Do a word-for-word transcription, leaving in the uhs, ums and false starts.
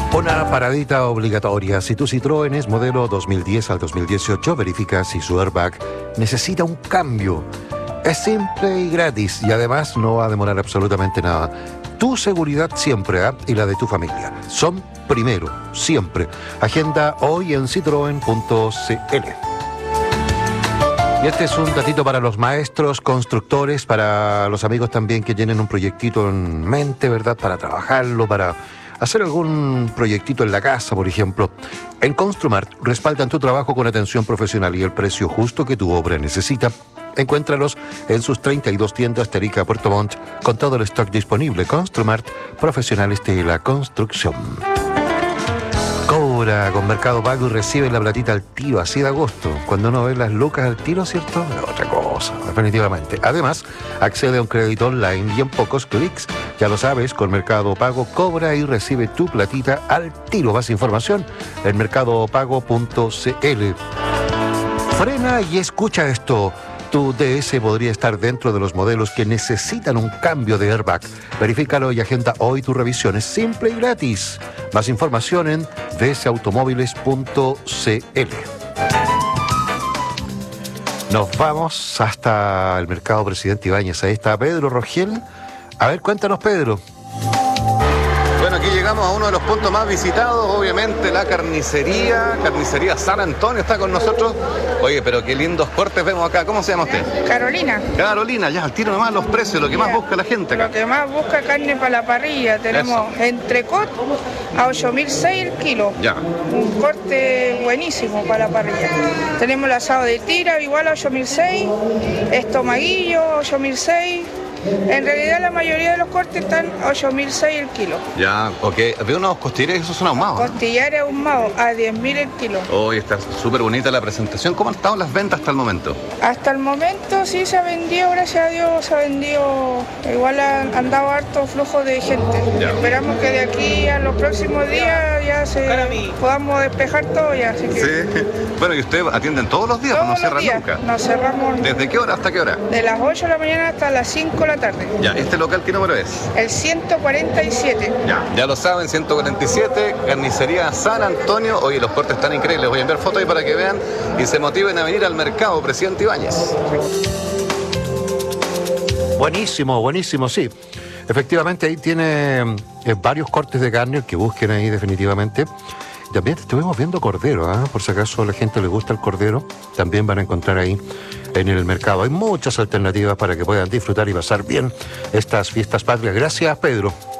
Una paradita obligatoria. Si tu Citroën es modelo dos mil diez al dos mil dieciocho, verifica si su airbag necesita un cambio. Es simple y gratis y además no va a demorar absolutamente nada. Tu seguridad siempre, ¿eh? Y la de tu familia. Son primero, siempre. Agenda hoy en citroen punto cl. Y este es un datito para los maestros, constructores, para los amigos también que tienen un proyectito en mente, ¿verdad? Para trabajarlo, para hacer algún proyectito en la casa, por ejemplo. En Construmart respaldan tu trabajo con atención profesional y el precio justo que tu obra necesita. Encuéntralos en sus treinta y dos tiendas Terica, Puerto Montt, con todo el stock disponible. Construmart, profesionales de la construcción. Cobra con Mercado Pago y recibe la platita al tiro, así de agosto. Cuando uno ve las lucas al tiro, ¿cierto? Es otra cosa, definitivamente. Además, accede a un crédito online y en pocos clics. Ya lo sabes, con Mercado Pago cobra y recibe tu platita al tiro. Más información en mercado pago punto cl. Frena y escucha esto. Tu D S podría estar dentro de los modelos que necesitan un cambio de airbag. Verifícalo y agenda hoy tu revisión. Es simple y gratis. Más información en d s automóviles punto cl. Nos vamos hasta el Mercado Presidente Ibáñez. Ahí está Pedro Rogel. A ver, cuéntanos, Pedro. Bueno, aquí llegamos a uno de los puntos más visitados, obviamente la carnicería, carnicería San Antonio está con nosotros. Oye, pero qué lindos cortes vemos acá. ¿Cómo se llama usted? Carolina. Carolina, ya al tiro nomás los precios, lo que más busca la gente acá. Lo que más busca carne para la parrilla. Tenemos entrecot a ocho mil seis el kilo. Ya. Un corte buenísimo para la parrilla. Tenemos el asado de tira igual a ocho mil seis, estomaguillo ocho mil seis. En realidad la mayoría de los cortes están a ocho mil seis el kilo. Ya, ok. Veo unos costillares, esos son ahumados. Costillares ahumados a diez mil el kilo. Hoy está súper bonita la presentación. ¿Cómo han estado las ventas hasta el momento? Hasta el momento sí se ha vendido, gracias a Dios, se ha vendido. Igual han, han dado harto flujo de gente. Ya. Esperamos que de aquí a los próximos días ya se podamos despejar todo ya. Así que Sí. Bueno, y usted atienden todos los días, todos no los cierran días nunca. nos cerramos ¿Desde qué hora hasta qué hora? de las ocho de la mañana hasta las cinco de la tarde. Ya, ¿este local qué número es? El ciento cuarenta y siete. Ya, ya lo saben, ciento cuarenta y siete, carnicería San Antonio. Oye, los cortes están increíbles. Voy a enviar fotos ahí para que vean y se motiven a venir al mercado Presidente Ibáñez. Buenísimo, buenísimo, sí. Efectivamente, ahí tiene eh, varios cortes de carne que busquen ahí definitivamente. También estuvimos viendo cordero, ¿eh? Por si acaso a la gente le gusta el cordero, también van a encontrar ahí en el mercado. Hay muchas alternativas para que puedan disfrutar y pasar bien estas fiestas patrias. Gracias, Pedro.